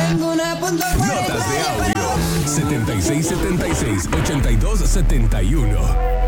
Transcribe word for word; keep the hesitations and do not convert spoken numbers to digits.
Notas de audio setenta y seis setenta y seis, ochenta y dos setenta y uno.